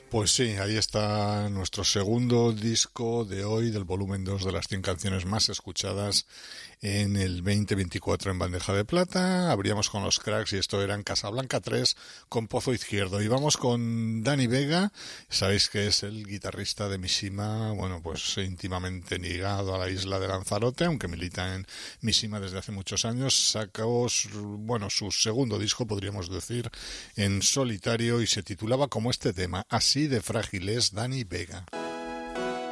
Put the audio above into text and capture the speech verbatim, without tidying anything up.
Pues sí, ahí está nuestro segundo disco de hoy del volumen dos de las cien canciones más escuchadas en el veinte veinticuatro en bandeja de plata. Abríamos con los Cracks y esto era en Casablanca tres con Pozo Izquierdo. Y vamos con Dani Vega, sabéis que es el guitarrista de Mishima, bueno, pues íntimamente ligado a la isla de Lanzarote, aunque milita en Mishima desde hace muchos años. Sacó, bueno, su segundo disco, podríamos decir, en solitario y se titulaba como este tema, Así de frágil es Dani Vega.